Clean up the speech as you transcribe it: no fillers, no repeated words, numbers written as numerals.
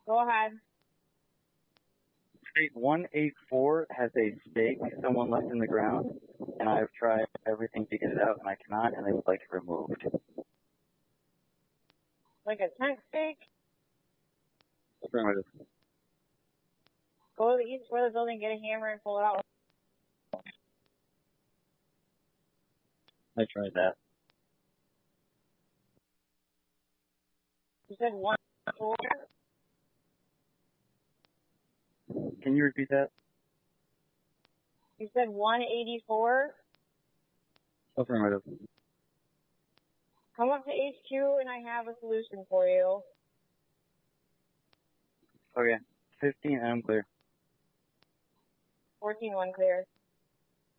Go ahead. Street 184 has a stake someone left in the ground, and I've tried everything to get it out, and I cannot, and they would like it removed. Like a tent stake? Affirmative. Go to the east square of the building, get a hammer, and pull it out. I tried that. You said 184? Can you repeat that? You said 184? Affirmative. Come up to HQ and I have a solution for you. Okay. 15 and I'm clear. 14-1 clear.